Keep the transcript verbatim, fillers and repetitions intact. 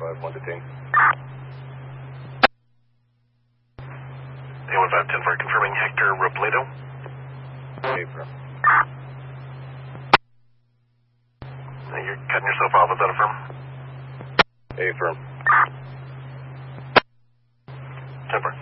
five one detained. A one five ten four confirming Hector Robledo. Affirm. Uh, You're cutting yourself off, is that a firm? Affirm. ten four.